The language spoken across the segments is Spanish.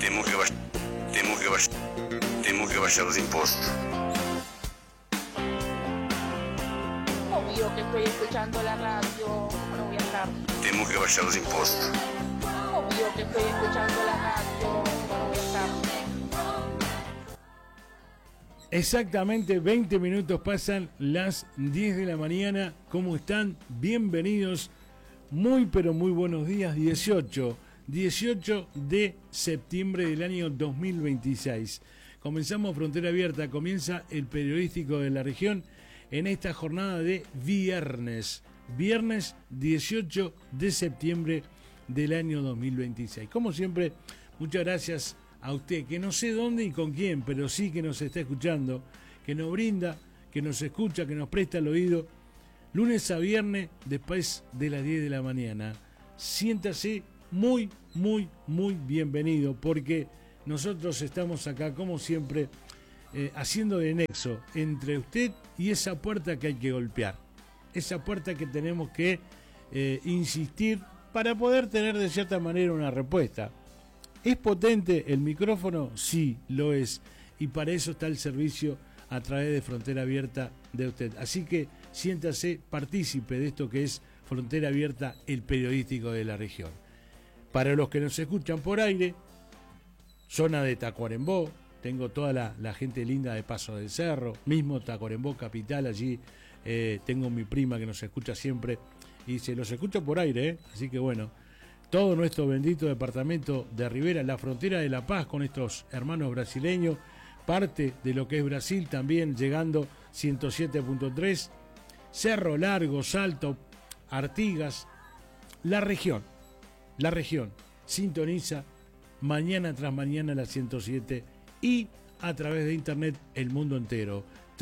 Temos que baixar os impostos. Obvio que estoy escuchando la radio, ¿cómo no voy a estar? Temos que baixar os impostos. Obvio que estoy escuchando la radio, ¿cómo no voy a estar? Exactamente 20 minutos pasan las 10 de la mañana. ¿Cómo están? Bienvenidos. Muy pero muy buenos días. 18 de septiembre del año 2026. Comenzamos Frontera Abierta. Comienza el periodístico de la región en esta jornada de viernes. Viernes 18 de septiembre del año 2026. Como siempre, muchas gracias a usted, que no sé dónde y con quién, pero sí que nos está escuchando, que nos brinda, que nos escucha, que nos presta el oído, lunes a viernes después de las 10 de la mañana. Siéntase muy bienvenido, porque nosotros estamos acá, como siempre, haciendo de nexo entre usted y esa puerta que hay que golpear, esa puerta que tenemos que insistir para poder tener de cierta manera una respuesta. ¿Es potente el micrófono? Sí, lo es. Y para eso está el servicio a través de Frontera Abierta de usted. Así que siéntase partícipe de esto que es Frontera Abierta, el periodístico de la región. Para los que nos escuchan por aire, zona de Tacuarembó, tengo toda la gente linda de Paso del Cerro, mismo Tacuarembó capital, allí tengo mi prima que nos escucha siempre y se los escucha por aire, así que bueno, todo nuestro bendito departamento de Rivera, la frontera de La Paz con nuestros hermanos brasileños, parte de lo que es Brasil también, llegando 107.3, Cerro Largo, Salto, Artigas, la región sintoniza mañana tras mañana la 107 y a través de internet el mundo entero,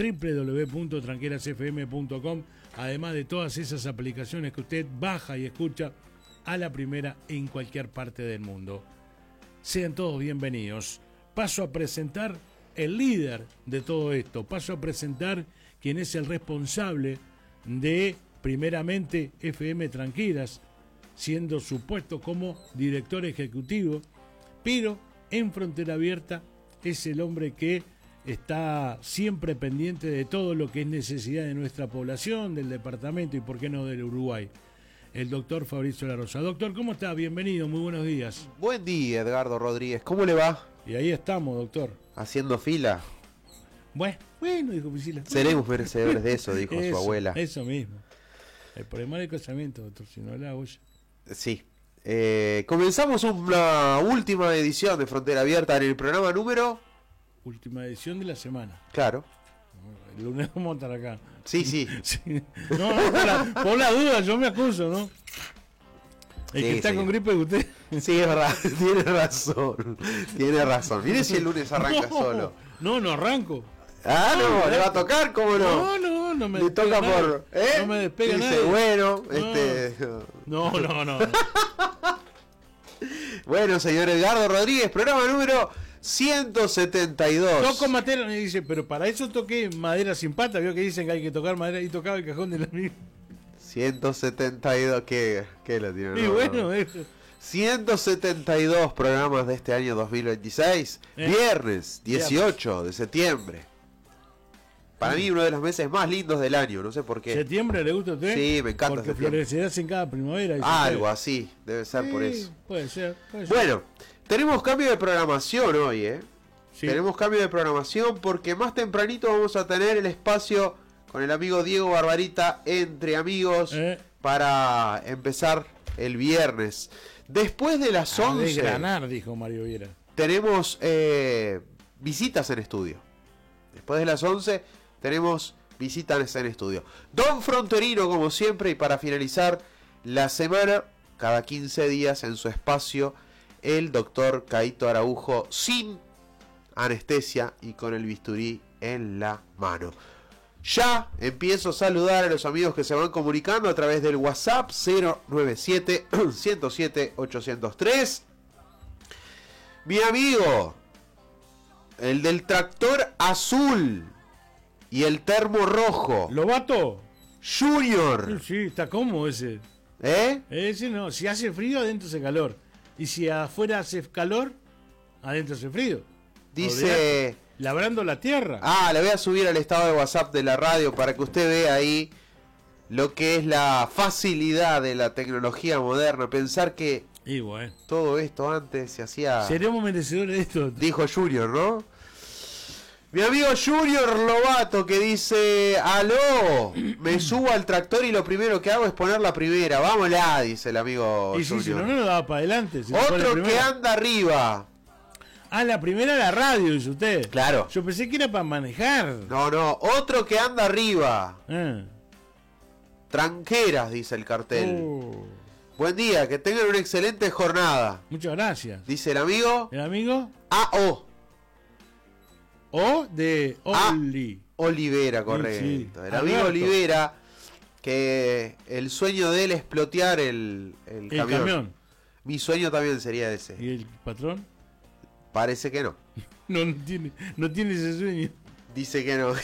www.tranquelasfm.com, además de todas esas aplicaciones que usted baja y escucha a la primera en cualquier parte del mundo. Sean todos bienvenidos. Paso a presentar el líder de todo esto, paso a presentar quien es el responsable de, primeramente, FM Tranquilas, siendo su puesto como director ejecutivo, pero en Frontera Abierta es el hombre que está siempre pendiente de todo lo que es necesidad de nuestra población, del departamento y por qué no del Uruguay. El doctor Fabricio La Rosa. Doctor, ¿cómo está? Bienvenido, muy buenos días. Buen día, Edgardo Rodríguez. ¿Cómo le va? Y ahí estamos, doctor. ¿Haciendo fila? Bueno, dijo Priscila. Seremos merecedores de eso, dijo su abuela. Eso mismo. El problema del casamiento, doctor, si no la olla. Sí. Comenzamos una última edición de Frontera Abierta en el programa número... Última edición de la semana. Claro. El lunes vamos a estar acá. Sí. Sí. No, por la duda, yo me acuso, ¿no? El que está con gripe es usted. Sí, es verdad, tiene razón. Mire si el lunes arranca solo. No arranco. Ah, no, le va a tocar, ¿cómo no? No me le toca nadie. por... No me despega dice, nadie. bueno, No. Bueno, señor Edgardo Rodríguez, programa número 172. Toco madera, me dice, pero para eso toqué madera sin pata. Vio que dicen que hay que tocar madera y tocaba el cajón de la misma. 172, ¿qué lo tiene? Y bueno, eso. 172 programas de este año 2026. Viernes 18 de septiembre. Para mí uno de los meses más lindos del año, no sé por qué. ¿Septiembre le gusta a usted? Sí, me encanta porque septiembre. florecerás en cada primavera. Algo así, debe ser por eso. Puede ser. Bueno, tenemos cambio de programación hoy, Sí. Tenemos cambio de programación porque más tempranito vamos a tener el espacio con el amigo Diego Barbarita Entre Amigos para empezar el viernes. Después de las 11... desgranar, dijo Mario Viera. Tenemos visitas en estudio. Después de las 11 tenemos visitas en estudio. Don Fronterino, como siempre, y para finalizar la semana, cada 15 días en su espacio, el doctor Caito Araujo, sin anestesia y con el bisturí en la mano. Ya empiezo a saludar a los amigos que se van comunicando a través del WhatsApp 097-107-803. Mi amigo, el del tractor azul y el termo rojo. ¿Lobato? Junior. Sí, está cómodo ese. ¿Eh? Ese no, si hace frío adentro hace calor. Y si afuera hace calor, adentro hace frío. Dice... Olvidate. Labrando la tierra. Le voy a subir al estado de WhatsApp de la radio para que usted vea ahí lo que es la facilidad de la tecnología moderna. Pensar que Y bueno. todo esto antes se hacía... Seremos merecedores de esto. Dijo Junior, ¿no? Mi amigo Junior Lobato que dice: aló, me subo al tractor y lo primero que hago es poner la primera. Vámonos, dice el amigo Y sí, si Junior. no lo daba para adelante. Si no pone Otro que primera. anda arriba. La primera la radio, dice usted. Claro. Yo pensé que era para manejar. No, otro que anda arriba. Ah. Tranqueras, dice el cartel. Oh. Buen día, que tengan una excelente jornada. Muchas gracias. Dice el amigo ¿El amigo? A.O. O de Oli. Olivera, correcto. Sí. El amigo Alberto. Olivera, que el sueño de él es plotear el El camión. camión. Mi sueño también sería ese. ¿Y el patrón? Parece que no. No tiene ese sueño. Dice que no.